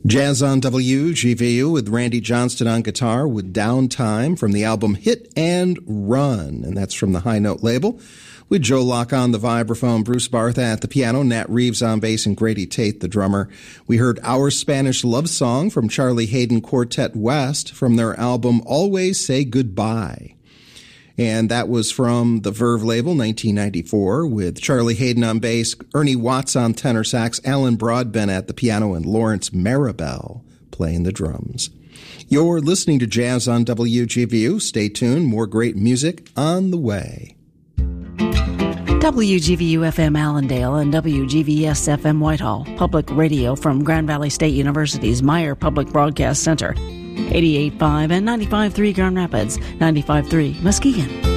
Jazz on WGVU with Randy Johnston on guitar with Downtime from the album Hit and Run, and that's from the High Note label. With Joe Locke on the vibraphone, Bruce Bartha at the piano, Nat Reeves on bass, and Grady Tate, the drummer. We heard Our Spanish Love Song from Charlie Haden Quartet West from their album Always Say Goodbye. And that was from the Verve label, 1994, with Charlie Haden on bass, Ernie Watts on tenor sax, Alan Broadbent at the piano, and Lawrence Marabelle playing the drums. You're listening to Jazz on WGVU. Stay tuned. More great music on the way. WGVU-FM Allendale and WGVS-FM Whitehall. Public radio from Grand Valley State University's Meyer Public Broadcast Center. 88.5 and 95.3 Grand Rapids, 95.3 Muskegon.